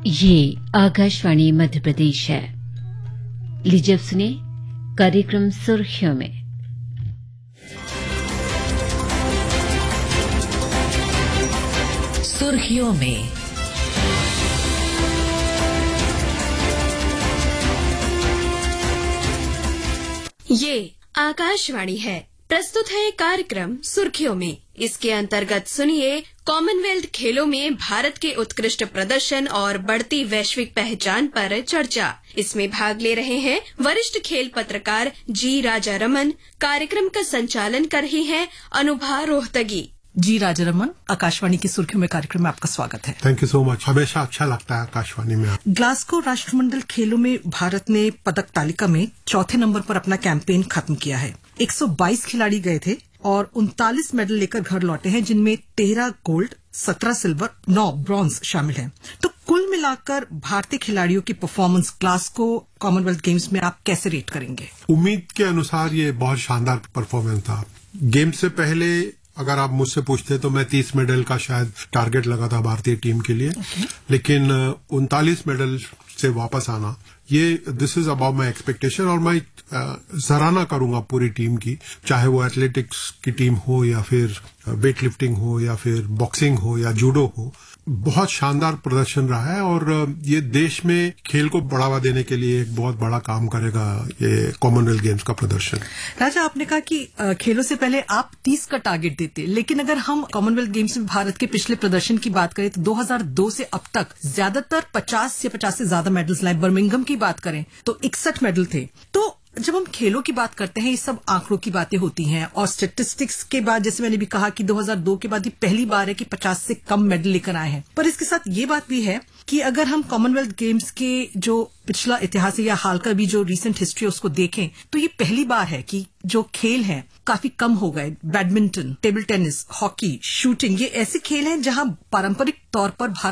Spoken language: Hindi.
ये आकाशवाणी मध्य प्रदेश है। लीजिए अब सुने कार्यक्रम सुर्खियों में। सुर्खियों में ये आकाशवाणी है। प्रस्तुत है कार्यक्रम सुर्खियों में। इसके अंतर्गत सुनिए कॉमनवेल्थ खेलों में भारत के उत्कृष्ट प्रदर्शन और बढ़ती वैश्विक पहचान पर चर्चा। इसमें भाग ले रहे हैं वरिष्ठ खेल पत्रकार जी राजा रमन। कार्यक्रम का संचालन कर रही है अनुभा रोहतगी। जी राजा रमन, आकाशवाणी की सुर्खियों में कार्यक्रम में आपका स्वागत है। Thank you so much. हमेशा अच्छा लगता है आकाशवाणी में। ग्लासगो राष्ट्रमंडल खेलों में भारत ने पदक तालिका में चौथे नंबर पर अपना कैंपेन खत्म किया है। 122 खिलाड़ी गए थे और 39 मेडल लेकर घर लौटे हैं, जिनमें 13 गोल्ड, 17 सिल्वर, 9 ब्रॉन्ज शामिल हैं। तो कुल मिलाकर भारतीय खिलाड़ियों की परफॉर्मेंस ग्लासगो कॉमनवेल्थ गेम्स में आप कैसे रेट करेंगे? उम्मीद के अनुसार ये बहुत शानदार परफॉर्मेंस था। गेम से पहले अगर आप मुझसे पूछते तो मैं 30 मेडल का शायद टारगेट लगा था भारतीय टीम के लिए, लेकिन 39 मेडल से वापस आना, ये this is about my expectation. और मैं सराहना करूंगा पूरी टीम की, चाहे वो एथलेटिक्स की टीम हो या फिर वेट लिफ्टिंग हो या फिर बॉक्सिंग हो या जूडो हो। बहुत शानदार प्रदर्शन रहा है और ये देश में खेल को बढ़ावा देने के लिए एक बहुत बड़ा काम करेगा ये कॉमनवेल्थ गेम्स का प्रदर्शन। राजा, आपने कहा कि खेलों से पहले आप 30 का टारगेट देते, लेकिन अगर हम कॉमनवेल्थ गेम्स में भारत के पिछले प्रदर्शन की बात करें तो 2002 से अब तक ज्यादातर 50 या 50 से ज्यादा मेडल्स लाए। बर्मिंघम की बात करें तो 61 मेडल थे। तो जब हम खेलों की बात करते हैं, ये सब आंकड़ों की बातें होती हैं और स्टैटिस्टिक्स के बाद, जैसे मैंने भी कहा कि 2002 के बाद ये पहली बार है कि 50 से कम मेडल लेकर आए हैं। पर इसके साथ ये बात भी है कि अगर हम कॉमनवेल्थ गेम्स के जो पिछला इतिहास है या हाल का भी जो रीसेंट हिस्ट्री है उसको देखें तो ये पहली बार है कि जो खेल हैं काफी कम हो गए। Badminton, table tennis, hockey, shooting, ये ऐसे खेल हैं जहां पारंपरिक तौर पर